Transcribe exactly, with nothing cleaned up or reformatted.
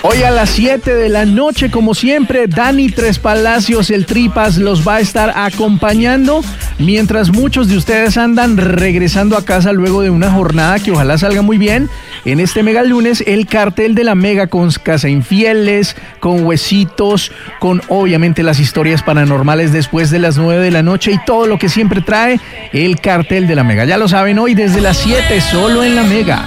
Hoy a las siete de la noche, como siempre, Dani Tres Palacios, el Tripas, los va a estar acompañando mientras muchos de ustedes andan regresando a casa luego de una jornada que ojalá salga muy bien. En este Mega Lunes, el cartel de la Mega con Casa Infieles, con Huesitos, con obviamente las historias paranormales después de las nueve de la noche y todo lo que siempre trae el cartel de la Mega. Ya lo saben, hoy desde las siete, solo en la Mega.